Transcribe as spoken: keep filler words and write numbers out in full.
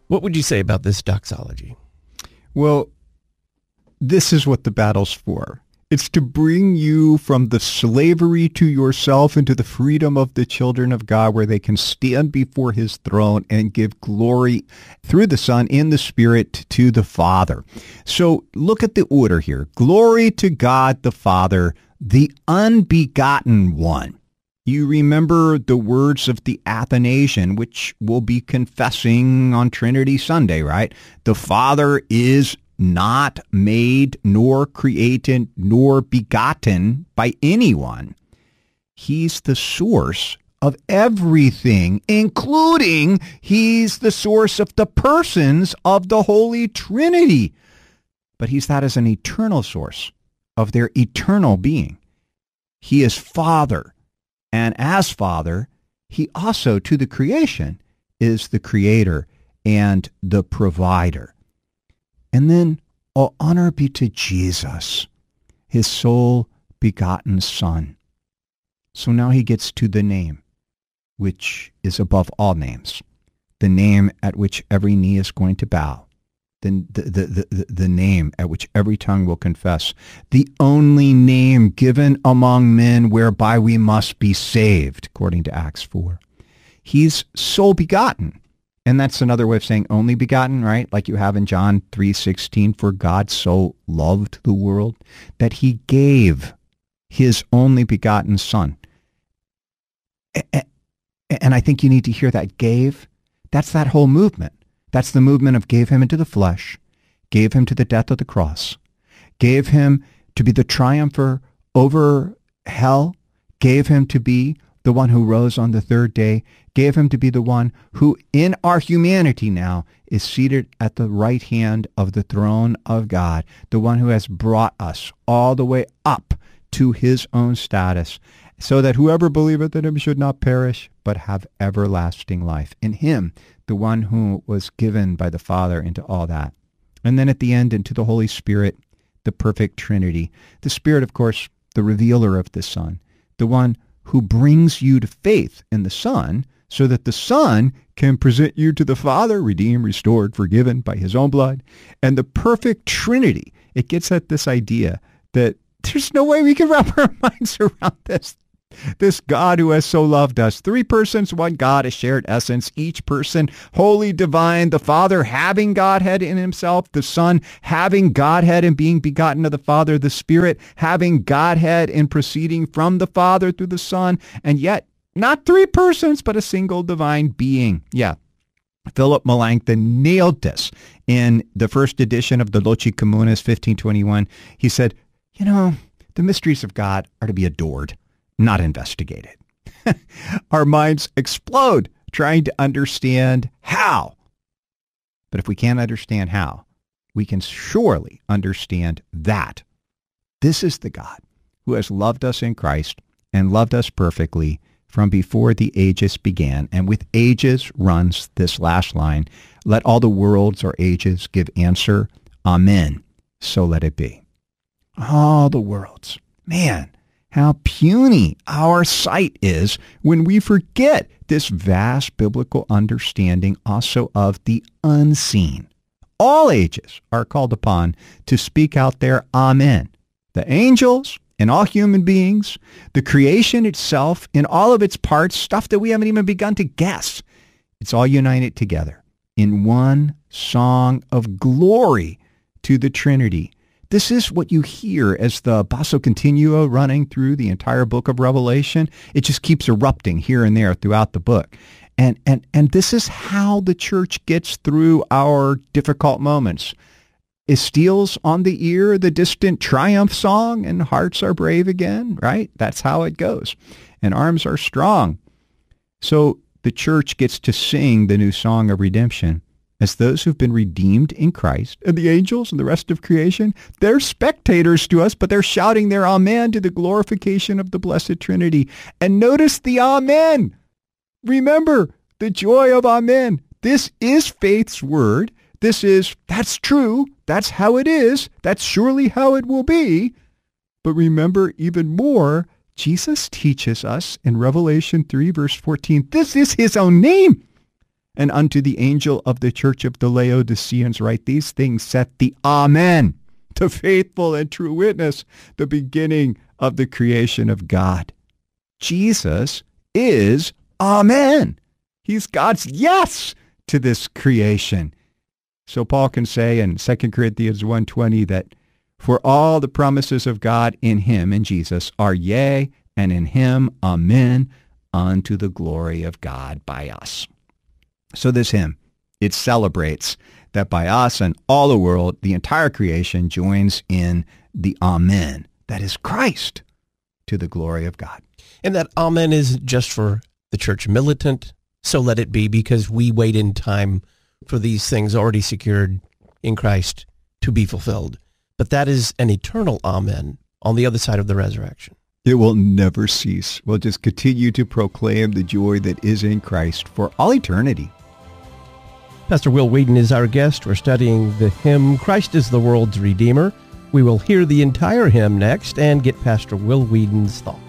What would you say about this doxology? Well, this is what the battle's for. It's to bring you from the slavery to yourself into the freedom of the children of God, where they can stand before his throne and give glory through the Son in the Spirit to the Father. So look at the order here. Glory to God the Father, the unbegotten one. You remember the words of the Athanasian, which we'll be confessing on Trinity Sunday, right? The Father is not made, nor created, nor begotten by anyone. He's the source of everything, including he's the source of the persons of the Holy Trinity. But he's that as an eternal source of their eternal being. He is Father, and as Father, he also, to the creation, is the creator and the provider. And then all honor be to Jesus, his sole begotten Son. So now he gets to the name, which is above all names, the name at which every knee is going to bow, the, the, the, the, the name at which every tongue will confess, the only name given among men whereby we must be saved, according to Acts four. He's sole begotten. And that's another way of saying only begotten, right? Like you have in John three sixteen, for God so loved the world that he gave his only begotten Son. And I think you need to hear that, gave. That's that whole movement. That's the movement of gave him into the flesh, gave him to the death of the cross, gave him to be the triumpher over hell, gave him to be the one who rose on the third day, gave him to be the one who in our humanity now is seated at the right hand of the throne of God, the one who has brought us all the way up to his own status, so that whoever believeth in him should not perish, but have everlasting life. In him, the one who was given by the Father into all that. And then at the end, into the Holy Spirit, the perfect Trinity. The Spirit, of course, the revealer of the Son, the one who brings you to faith in the Son, so that the Son can present you to the Father, redeemed, restored, forgiven by his own blood. And the perfect Trinity, it gets at this idea that there's no way we can wrap our minds around this. This God who has so loved us. Three persons, one God, a shared essence, each person wholly divine, the Father having Godhead in himself, the Son having Godhead and being begotten of the Father, the Spirit having Godhead and proceeding from the Father through the Son, and yet not three persons, but a single divine being. Yeah. Philip Melanchthon nailed this in the first edition of the Loci Communis, fifteen twenty-one. He said, you know, the mysteries of God are to be adored, not investigated. Our minds explode trying to understand how. But if we can't understand how, we can surely understand that. This is the God who has loved us in Christ and loved us perfectly from before the ages began. And with ages runs this last line, let all the worlds or ages give answer, Amen. So let it be. All the worlds. Man, how puny our sight is when we forget this vast biblical understanding also of the unseen. All ages are called upon to speak out their Amen. The angels and all human beings, the creation itself in all of its parts, stuff that we haven't even begun to guess. It's all united together in one song of glory to the Trinity. This is what you hear as the basso continuo running through the entire book of Revelation. It just keeps erupting here and there throughout the book. And, and, and this is how the church gets through our difficult moments. It steals on the ear the distant triumph song, and hearts are brave again, right? That's how it goes. And arms are strong. So the church gets to sing the new song of redemption as those who've been redeemed in Christ. And the angels and the rest of creation, they're spectators to us, but they're shouting their Amen to the glorification of the Blessed Trinity. And notice the Amen. Remember the joy of Amen. This is faith's word. This is, that's true. That's how it is. That's surely how it will be. But remember even more, Jesus teaches us in Revelation three, verse fourteen, this is his own name. And unto the angel of the church of the Laodiceans write, these things saith the Amen, the faithful and true witness, the beginning of the creation of God. Jesus is Amen. He's God's yes to this creation. So Paul can say in Second Corinthians one twenty that for all the promises of God in him, in Jesus, are yea, and in him, amen, unto the glory of God by us. So this hymn, it celebrates that by us and all the world, the entire creation joins in the amen, that is Christ, to the glory of God. And that amen is just for the church militant, so let it be, because we wait in time for these things already secured in Christ to be fulfilled. But that is an eternal amen on the other side of the resurrection. It will never cease. We'll just continue to proclaim the joy that is in Christ for all eternity. Pastor Will Weedon is our guest. We're studying the hymn, Christ is the World's Redeemer. We will hear the entire hymn next and get Pastor Will Weedon's thoughts.